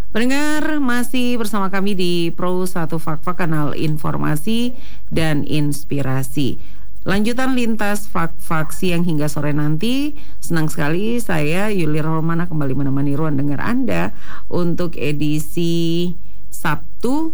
Pendengar masih bersama kami di Pro 1 Fak-Fak, kanal informasi dan inspirasi. Lanjutan lintas Fak-Fak siang hingga sore nanti. Senang sekali saya Yuli Rohmana kembali menemani ruang dengar Anda untuk edisi Sabtu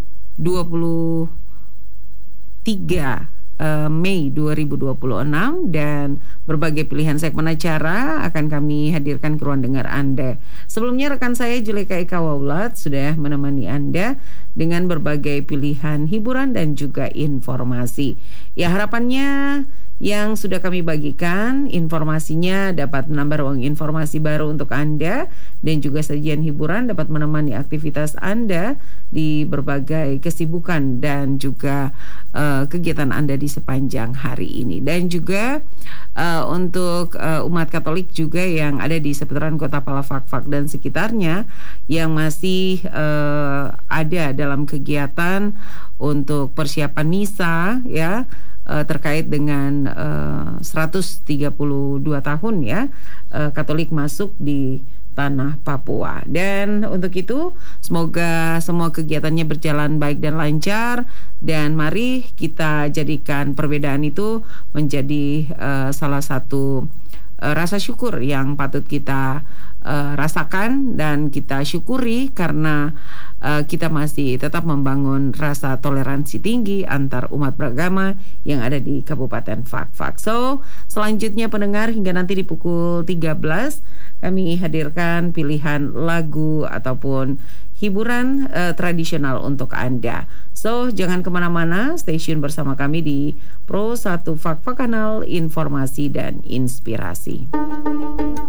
23 Mei 2026, dan berbagai pilihan segmen acara akan kami hadirkan ke ruang dengar Anda. Sebelumnya rekan saya Juleka Eka Waulat sudah menemani Anda dengan berbagai pilihan hiburan dan juga informasi. Ya, harapannya yang sudah kami bagikan informasinya dapat menambah ruang informasi baru untuk Anda, dan juga sajian hiburan dapat menemani aktivitas Anda di berbagai kesibukan dan juga kegiatan Anda di sepanjang hari ini. Dan juga untuk umat Katolik juga yang ada di seputaran kota Palafak-Fak dan sekitarnya yang masih ada dalam kegiatan untuk persiapan misa ya, terkait dengan 132 tahun ya Katolik masuk di tanah Papua. Dan untuk itu semoga semua kegiatannya berjalan baik dan lancar, dan mari kita jadikan perbedaan itu menjadi salah satu rasa syukur yang patut kita rasakan dan kita syukuri, karena kita masih tetap membangun rasa toleransi tinggi antar umat beragama yang ada di Kabupaten Fak-Fak. So, selanjutnya pendengar, hingga nanti di pukul 13 kami hadirkan pilihan lagu ataupun hiburan tradisional untuk Anda. So, jangan kemana-mana, stay tune bersama kami di Pro 1 Fak-Fak, kanal informasi dan inspirasi.